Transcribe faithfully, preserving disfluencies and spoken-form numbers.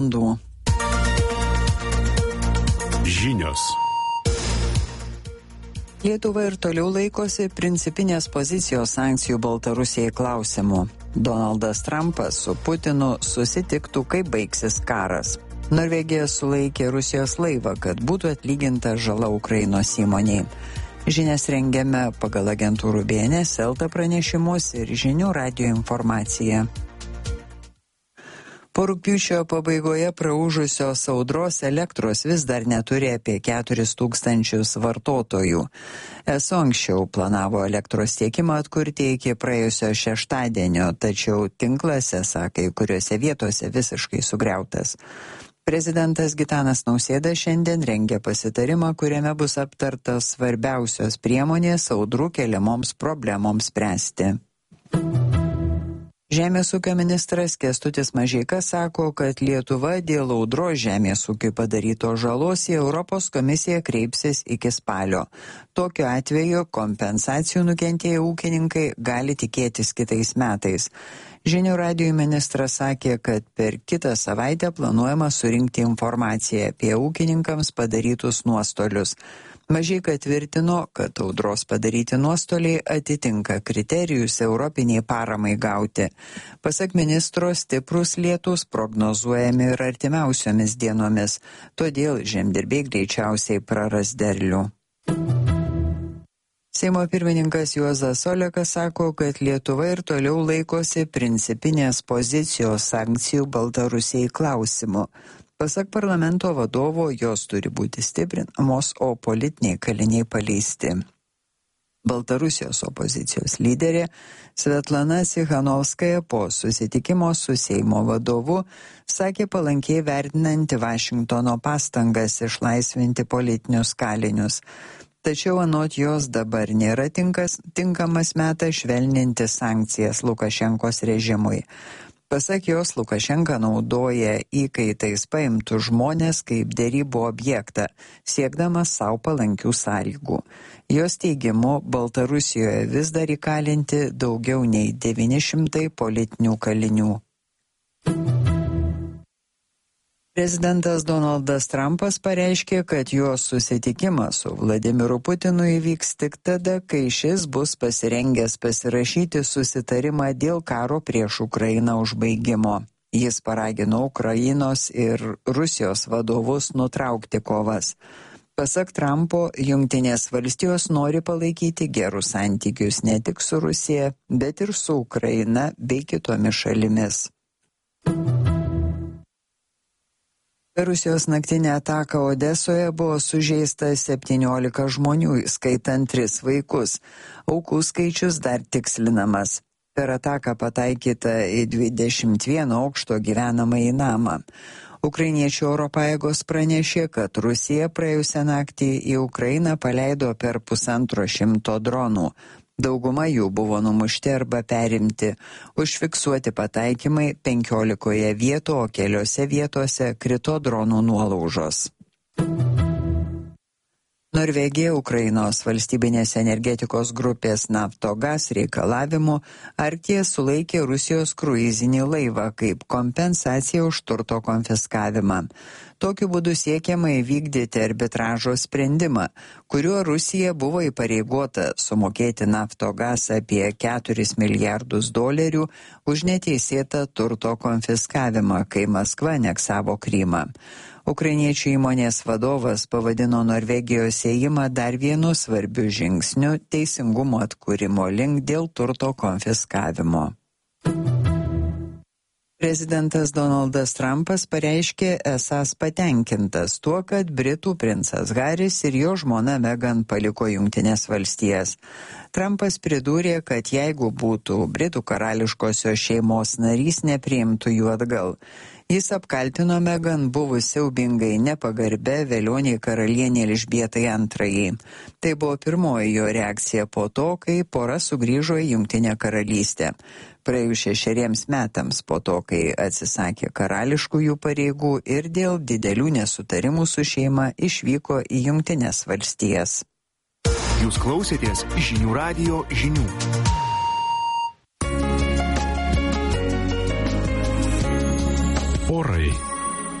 Du. Žinios. Lietuva ir toliau laikosi principinės pozicijos sankcijų Baltarusijai klausimu. Donaldas Trumpas su Putinu susitiktų, kai baigsis karas. Norvegija sulaikė Rusijos laivą, kad būtų atlyginta žala Ukrainos įmoniai. Žinias rengiame pagal agentūrų B N S, Elta pranešimus ir žinių radijo informaciją. Po rugpjūčio pabaigoje praūžusios audros elektros vis dar neturi apie keturis tūkstančius vartotojų. Eso anksčiau planavo elektros tiekimą atkurti iki praėjusio šeštadienio, tačiau tinklas esą kai kuriuose vietose visiškai sugriautas. Prezidentas Gitanas Nausėda šiandien rengia pasitarimą, kuriame bus aptartas svarbiausios priemonės audrų keliamoms problemoms spręsti. Žemės ūkio ministras Kęstutis Mažeika sako, kad Lietuva dėl audros žemės ūkiui padaryto žalos į Europos komisiją kreipsis iki spalio. Tokiu atveju kompensacijų nukentėję ūkininkai gali tikėtis kitais metais. Žinių radijui ministras sakė, kad per kitą savaitę planuojama surinkti informaciją apie ūkininkams padarytus nuostolius. Mažeika tvirtino, kad audros padaryti nuostoliai atitinka kriterijus europiniai paramai gauti. Pasak ministro, stiprus lietus prognozuojami ir artimiausiomis dienomis, todėl žemdirbiai greičiausiai praras derlių. Seimo pirmininkas Juozas Olekas sako, kad Lietuva ir toliau laikosi principinės pozicijos sankcijų Baltarusijai klausimu. Pasak parlamento vadovo, jos turi būti stiprinamos, o politiniai kaliniai paleisti. Baltarusijos opozicijos lyderė Svetlana Cichanovskaja po susitikimo su Seimo vadovu sakė palankiai vertinanti Vašingtono pastangas išlaisvinti politinius kalinius. Tačiau anot jos dabar nėra tinkas, tinkamas metas švelninti sankcijas Lukašenkos režimui. Pasak jos, Lukašenka naudoja įkaitais paimtus žmonės kaip derybų objektą, siekdamas savo palankių sąlygų. Jos teigimu, Baltarusijoje vis dar įkalinti daugiau nei devyni šimtai politinių kalinių. Prezidentas Donaldas Trumpas pareiškė, kad jo susitikimas su Vladimiru Putinu įvyks tik tada, kai šis bus pasirengęs pasirašyti susitarimą dėl karo prieš Ukrainą užbaigimo. Jis paragino Ukrainos ir Rusijos vadovus nutraukti kovas. Pasak Trumpo, Jungtinės valstijos nori palaikyti gerus santykius ne tik su Rusija, bet ir su Ukraina bei kitomis šalimis. Per Rusijos naktinę ataką Odesoje buvo sužeista septyniolika žmonių, skaitant tris vaikus. Aukų skaičius dar tikslinamas. Per ataką pataikyta į dvidešimt vieno aukšto gyvenamąjį namą. Ukrainiečių oro pajėgos pranešė, kad Rusija praėjusią naktį į Ukrainą paleido per pusantro šimto dronų. Dauguma jų buvo numušti arba perimti. Užfiksuoti pataikymai penkiolikoje vietų, o keliose vietose krito dronų nuolaužos. Norvegija Ukrainos valstybinės energetikos grupės Naftogas reikalavimu Arktyje sulaikė Rusijos kruizinį laivą kaip kompensacija už turto konfiskavimą. Tokiu būdu siekiama įvykdyti arbitražo sprendimą, kuriuo Rusija buvo įpareigota sumokėti Naftogas apie keturis milijardus dolerių už neteisėtą turto konfiskavimą, kai Maskva aneksavo Krymą. Ukrainiečių įmonės vadovas pavadino Norvegijos ėjimą dar vienu svarbiu žingsniu teisingumo atkūrimo link dėl turto konfiskavimo. Prezidentas Donaldas Trumpas pareiškė esąs patenkintas tuo, kad Britų princas Haris ir jo žmona Meghan paliko Jungtinės valstijas. Trumpas pridūrė, kad jeigu būtų Britų karališkosios šeimos narys, nepriimtų jų atgal. Jis apkaltino Meghan buvus siaubingai nepagarbę vėlioniai karalienė Elžbietai antrajai. Tai buvo pirmoji jo reakcija po to, kai pora sugrįžo į Jungtinę karalystę. Praėjus šešeriems metams po to, kai atsisakė karališkųjų pareigų ir dėl didelių nesutarimų su šeima išvyko į Jungtines valstijas. Jūs klausėtės žinių radijo žinių. Orai.